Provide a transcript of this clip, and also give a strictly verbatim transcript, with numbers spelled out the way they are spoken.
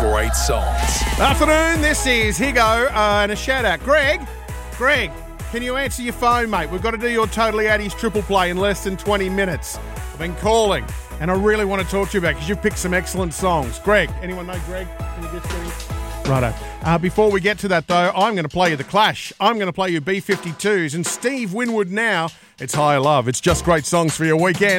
great songs. Afternoon, this is Higo, uh, and a shout out. Greg, Greg, can you answer your phone, mate? We've got to do your Totally eighties triple play in less than twenty minutes. I've been calling, and I really want to talk to you about it because you've picked some excellent songs. Greg, anyone know Greg? Can you just see? Righto. Uh, before we get to that, though, I'm going to play you The Clash. I'm going to play you B fifty-twos, and Steve Winwood now. It's Higher Love. It's just great songs for your weekend.